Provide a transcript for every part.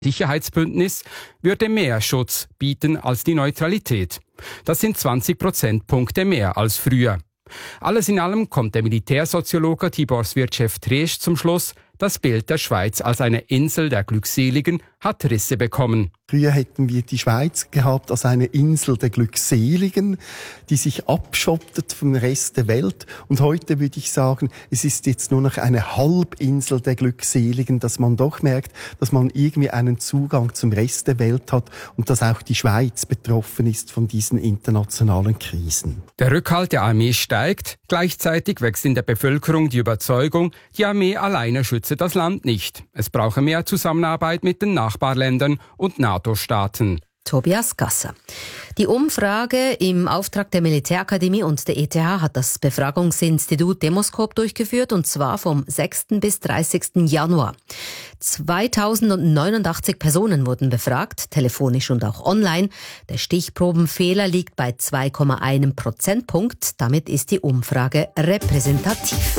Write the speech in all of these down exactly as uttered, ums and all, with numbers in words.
Sicherheitsbündnis würde mehr Schutz bieten als die Neutralität. Das sind zwanzig Prozentpunkte mehr als früher. Alles in allem kommt der Militärsoziologe Tibor Svirchev-Tresch zum Schluss, das Bild der Schweiz als eine Insel der Glückseligen hat Risse bekommen. Früher hätten wir die Schweiz gehabt als eine Insel der Glückseligen, die sich abschottet vom Rest der Welt. Und heute würde ich sagen, es ist jetzt nur noch eine Halbinsel der Glückseligen, dass man doch merkt, dass man irgendwie einen Zugang zum Rest der Welt hat und dass auch die Schweiz betroffen ist von diesen internationalen Krisen. Der Rückhalt der Armee steigt, gleichzeitig wächst in der Bevölkerung die Überzeugung, die Armee alleine schütze das Land nicht. Es brauche mehr Zusammenarbeit mit den Nachbarländern und NATO-Staaten. Tobias Gasser. Die Umfrage im Auftrag der Militärakademie und der E T H hat das Befragungsinstitut Demoskop durchgeführt, und zwar vom sechsten bis dreißigsten Januar. zweitausendneunundachtzig Personen wurden befragt, telefonisch und auch online. Der Stichprobenfehler liegt bei zwei Komma eins Prozentpunkt. Damit ist die Umfrage repräsentativ.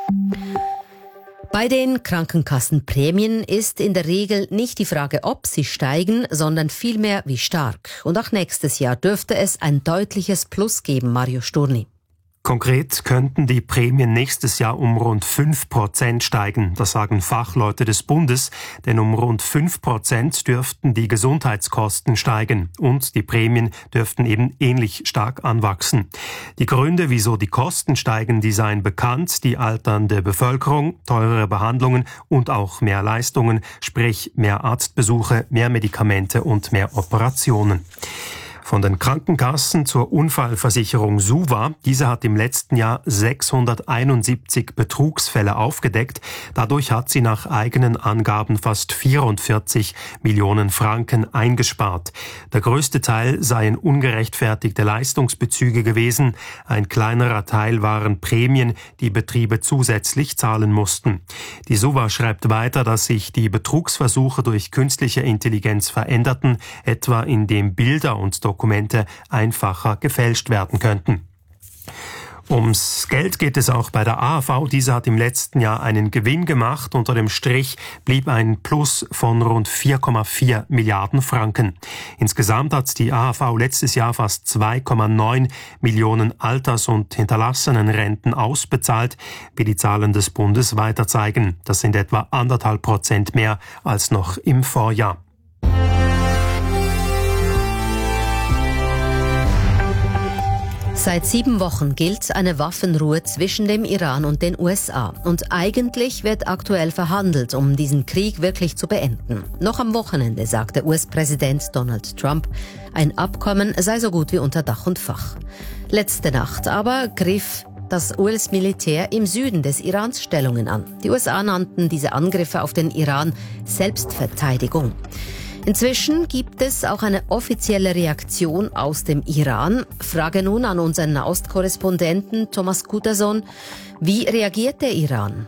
Bei den Krankenkassenprämien ist in der Regel nicht die Frage, ob sie steigen, sondern vielmehr wie stark. Und auch nächstes Jahr dürfte es ein deutliches Plus geben, Mario Sturni. Konkret könnten die Prämien nächstes Jahr um rund fünf Prozent steigen. Das sagen Fachleute des Bundes, denn um rund fünf Prozent dürften die Gesundheitskosten steigen und die Prämien dürften eben ähnlich stark anwachsen. Die Gründe, wieso die Kosten steigen, die seien bekannt: die alternde Bevölkerung, teurere Behandlungen und auch mehr Leistungen, sprich mehr Arztbesuche, mehr Medikamente und mehr Operationen. Von den Krankenkassen zur Unfallversicherung SUVA. Diese hat im letzten Jahr sechshunderteinundsiebzig Betrugsfälle aufgedeckt. Dadurch hat sie nach eigenen Angaben fast vierundvierzig Millionen Franken eingespart. Der größte Teil seien ungerechtfertigte Leistungsbezüge gewesen. Ein kleinerer Teil waren Prämien, die Betriebe zusätzlich zahlen mussten. Die SUVA schreibt weiter, dass sich die Betrugsversuche durch künstliche Intelligenz veränderten, etwa indem Bilder und Dokumente Dokumente einfacher gefälscht werden könnten. Ums Geld geht es auch bei der A H V. Diese hat im letzten Jahr einen Gewinn gemacht. Unter dem Strich blieb ein Plus von rund vier Komma vier Milliarden Franken. Insgesamt hat die A H V letztes Jahr fast zwei Komma neun Millionen Alters- und Hinterlassenenrenten ausbezahlt, wie die Zahlen des Bundes weiter zeigen. Das sind etwa anderthalb Prozent mehr als noch im Vorjahr. Seit sieben Wochen gilt eine Waffenruhe zwischen dem Iran und den U S A. Und eigentlich wird aktuell verhandelt, um diesen Krieg wirklich zu beenden. Noch am Wochenende sagte U S-Präsident Donald Trump, ein Abkommen sei so gut wie unter Dach und Fach. Letzte Nacht aber griff das U S-Militär im Süden des Irans Stellungen an. Die U S A nannten diese Angriffe auf den Iran Selbstverteidigung. Inzwischen gibt es auch eine offizielle Reaktion aus dem Iran. Frage nun an unseren Nahostkorrespondenten Thomas Kutterson: Wie reagiert der Iran?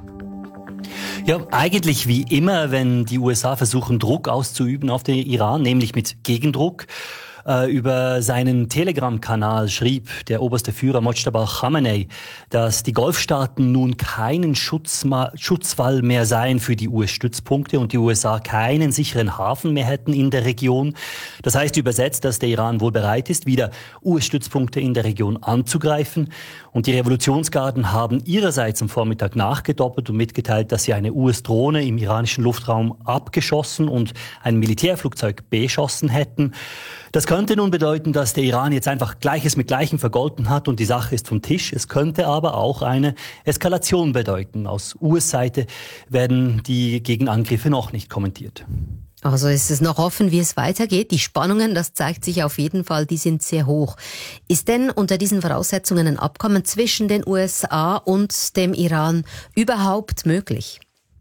Ja, eigentlich wie immer, wenn die U S A versuchen, Druck auszuüben auf den Iran, nämlich mit Gegendruck. Über seinen Telegram-Kanal schrieb der oberste Führer Mojtaba Khamenei, dass die Golfstaaten nun keinen Schutzma- Schutzwall mehr seien für die U S-Stützpunkte und die U S A keinen sicheren Hafen mehr hätten in der Region. Das heißt übersetzt, dass der Iran wohl bereit ist, wieder U S-Stützpunkte in der Region anzugreifen. Und die Revolutionsgarden haben ihrerseits am Vormittag nachgedoppelt und mitgeteilt, dass sie eine U S-Drohne im iranischen Luftraum abgeschossen und ein Militärflugzeug beschossen hätten. Das könnte nun bedeuten, dass der Iran jetzt einfach Gleiches mit Gleichem vergolten hat und die Sache ist vom Tisch. Es könnte aber auch eine Eskalation bedeuten. Aus U S-Seite werden die Gegenangriffe noch nicht kommentiert. Also ist es noch offen, wie es weitergeht. Die Spannungen, das zeigt sich auf jeden Fall, die sind sehr hoch. Ist denn unter diesen Voraussetzungen ein Abkommen zwischen den U S A und dem Iran überhaupt möglich?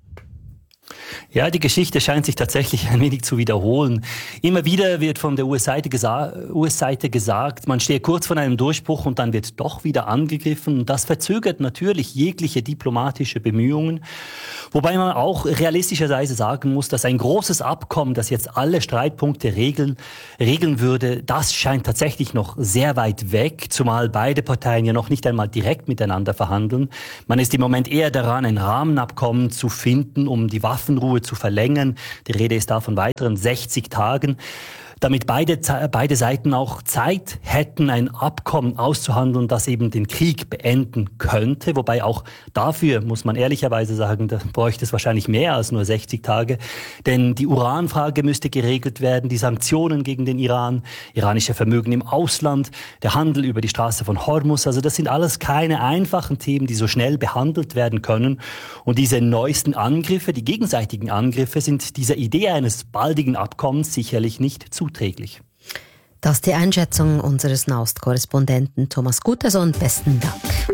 Ja, die Geschichte scheint sich tatsächlich ein wenig zu wiederholen. Immer wieder wird von der U S-Seite gesa- U S-Seite gesagt, man stehe kurz vor einem Durchbruch und dann wird doch wieder angegriffen. Und das verzögert natürlich jegliche diplomatische Bemühungen. Wobei man auch realistischerweise sagen muss, dass ein großes Abkommen, das jetzt alle Streitpunkte regeln, regeln würde, das scheint tatsächlich noch sehr weit weg, zumal beide Parteien ja noch nicht einmal direkt miteinander verhandeln. Man ist im Moment eher daran, ein Rahmenabkommen zu finden, um die Waffen Waffenruhe zu verlängern. Die Rede ist da von weiteren sechzig Tagen. Damit beide, beide Seiten auch Zeit hätten, ein Abkommen auszuhandeln, das eben den Krieg beenden könnte. Wobei auch dafür, muss man ehrlicherweise sagen, da bräuchte es wahrscheinlich mehr als nur sechzig Tage. Denn die Uranfrage müsste geregelt werden, die Sanktionen gegen den Iran, iranische Vermögen im Ausland, der Handel über die Straße von Hormuz. Also das sind alles keine einfachen Themen, die so schnell behandelt werden können. Und diese neuesten Angriffe, die gegenseitigen Angriffe, sind dieser Idee eines baldigen Abkommens sicherlich nicht zuträglich. Täglich. Das ist die Einschätzung unseres Nahost-Korrespondenten Thomas Gutersohn. Besten Dank.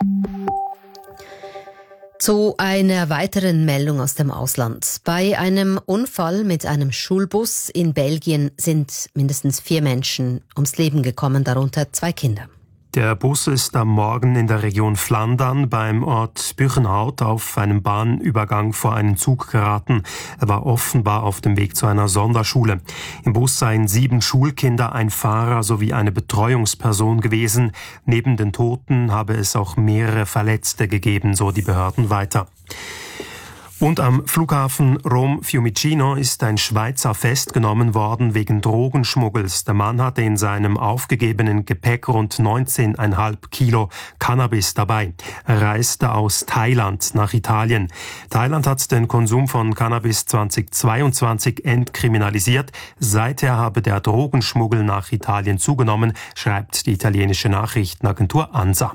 Zu einer weiteren Meldung aus dem Ausland. Bei einem Unfall mit einem Schulbus in Belgien sind mindestens vier Menschen ums Leben gekommen, darunter zwei Kinder. Der Bus ist am Morgen in der Region Flandern beim Ort Buchenhout auf einem Bahnübergang vor einen Zug geraten. Er war offenbar auf dem Weg zu einer Sonderschule. Im Bus seien sieben Schulkinder, ein Fahrer sowie eine Betreuungsperson gewesen. Neben den Toten habe es auch mehrere Verletzte gegeben, so die Behörden weiter. Und am Flughafen Rom-Fiumicino ist ein Schweizer festgenommen worden wegen Drogenschmuggels. Der Mann hatte in seinem aufgegebenen Gepäck rund neunzehn Komma fünf Kilo Cannabis dabei. Er reiste aus Thailand nach Italien. Thailand hat den Konsum von Cannabis zweitausendzweiundzwanzig entkriminalisiert. Seither habe der Drogenschmuggel nach Italien zugenommen, schreibt die italienische Nachrichtenagentur ANSA.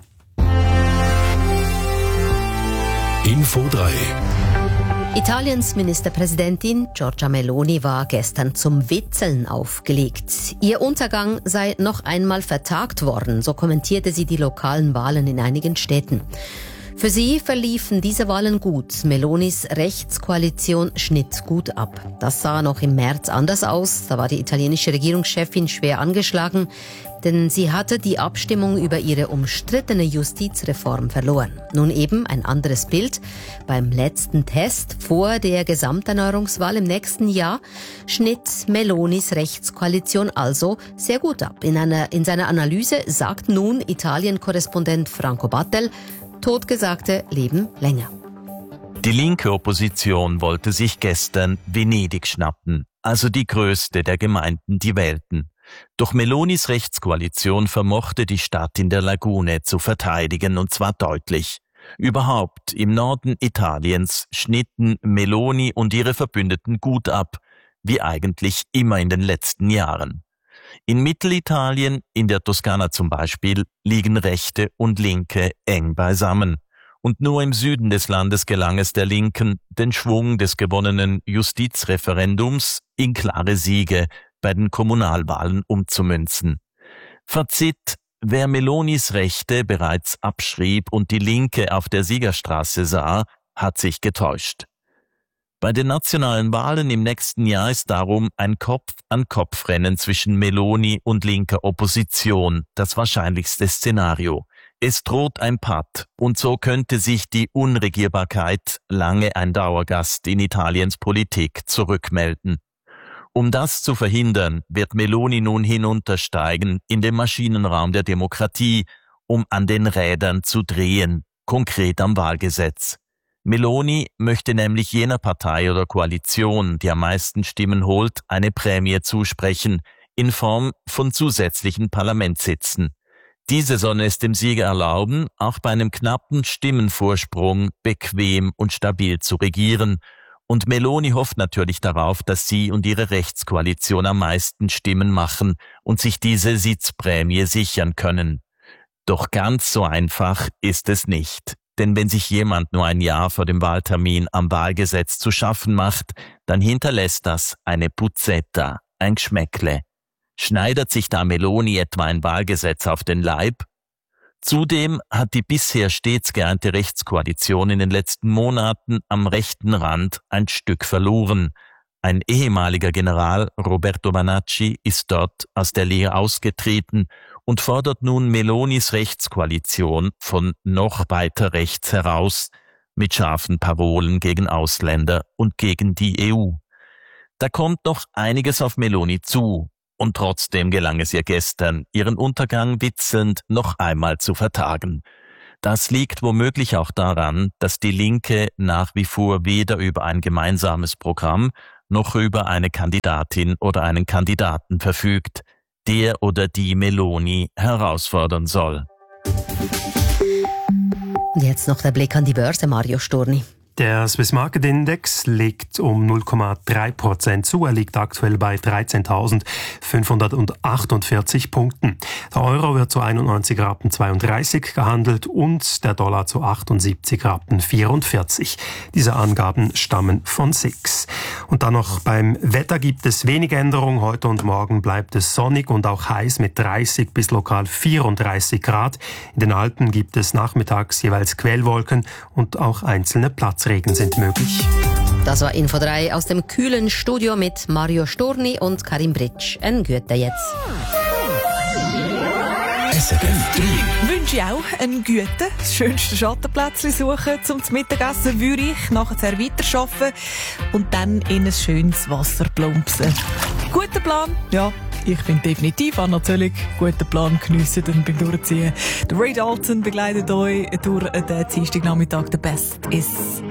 Info drei. Italiens Ministerpräsidentin Giorgia Meloni war gestern zum Witzeln aufgelegt. Ihr Untergang sei noch einmal vertagt worden, so kommentierte sie die lokalen Wahlen in einigen Städten. Für sie verliefen diese Wahlen gut. Melonis Rechtskoalition schnitt gut ab. Das sah noch im März anders aus. Da war die italienische Regierungschefin schwer angeschlagen, denn sie hatte die Abstimmung über ihre umstrittene Justizreform verloren. Nun eben ein anderes Bild. Beim letzten Test vor der Gesamterneuerungswahl im nächsten Jahr schnitt Melonis Rechtskoalition also sehr gut ab. In einer, in seiner Analyse sagt nun Italien-Korrespondent Franco Battel, Totgesagte leben länger. Die linke Opposition wollte sich gestern Venedig schnappen, also die größte der Gemeinden, die wählten. Doch Melonis Rechtskoalition vermochte die Stadt in der Lagune zu verteidigen, und zwar deutlich. Überhaupt im Norden Italiens schnitten Meloni und ihre Verbündeten gut ab, wie eigentlich immer in den letzten Jahren. In Mittelitalien, in der Toskana zum Beispiel, liegen Rechte und Linke eng beisammen. Und nur im Süden des Landes gelang es der Linken, den Schwung des gewonnenen Justizreferendums in klare Siege bei den Kommunalwahlen umzumünzen. Fazit: Wer Melonis Rechte bereits abschrieb und die Linke auf der Siegerstraße sah, hat sich getäuscht. Bei den nationalen Wahlen im nächsten Jahr ist darum ein Kopf-an-Kopf-Rennen zwischen Meloni und linker Opposition das wahrscheinlichste Szenario. Es droht ein Patt, und so könnte sich die Unregierbarkeit, lange ein Dauergast in Italiens Politik, zurückmelden. Um das zu verhindern, wird Meloni nun hinuntersteigen in den Maschinenraum der Demokratie, um an den Rädern zu drehen, konkret am Wahlgesetz. Meloni möchte nämlich jener Partei oder Koalition, die am meisten Stimmen holt, eine Prämie zusprechen, in Form von zusätzlichen Parlamentssitzen. Diese soll es dem Sieger erlauben, auch bei einem knappen Stimmenvorsprung bequem und stabil zu regieren. Und Meloni hofft natürlich darauf, dass sie und ihre Rechtskoalition am meisten Stimmen machen und sich diese Sitzprämie sichern können. Doch ganz so einfach ist es nicht. Denn wenn sich jemand nur ein Jahr vor dem Wahltermin am Wahlgesetz zu schaffen macht, dann hinterlässt das eine Puzzetta, ein Geschmäckle. Schneidert sich da Meloni etwa ein Wahlgesetz auf den Leib? Zudem hat die bisher stets geeinte Rechtskoalition in den letzten Monaten am rechten Rand ein Stück verloren. Ein ehemaliger General, Roberto Vanacci, ist dort aus der Lehre ausgetreten und fordert nun Melonis Rechtskoalition von noch weiter rechts heraus mit scharfen Parolen gegen Ausländer und gegen die E U. Da kommt noch einiges auf Meloni zu, und trotzdem gelang es ihr gestern, ihren Untergang witzelnd noch einmal zu vertagen. Das liegt womöglich auch daran, dass die Linke nach wie vor weder über ein gemeinsames Programm noch über eine Kandidatin oder einen Kandidaten verfügt, der oder die Meloni herausfordern soll. Und jetzt noch der Blick an die Börse, Mario Storni. Der Swiss Market Index legt um null Komma drei Prozent zu. Er liegt aktuell bei dreizehntausendfünfhundertachtundvierzig Punkten. Der Euro wird zu einundneunzig Rappen zweiunddreißig gehandelt und der Dollar zu achtundsiebzig Rappen vierundvierzig. Diese Angaben stammen von S I X. Und dann noch beim Wetter gibt es wenig Änderung. Heute und morgen bleibt es sonnig und auch heiß mit dreißig bis lokal vierunddreißig Grad. In den Alpen gibt es nachmittags jeweils Quellwolken und auch einzelne Platzregen sind möglich. Das war Info drei aus dem kühlen Studio mit Mario Storni und Karim Britsch. Ein Gute jetzt. S R F drei. Wünsche ich auch einen guten, das schönste Schattenplätzchen suchen zum Mittagessen, würde ich nachher weiterarbeiten und dann in ein schönes Wasser plumpsen. Guter Plan? Ja, ich bin definitiv Anna Zöllig. Guten Plan geniessen dann beim Durchziehen. Der Ray Dalton begleitet euch durch den Dienstagnachmittag. The Best is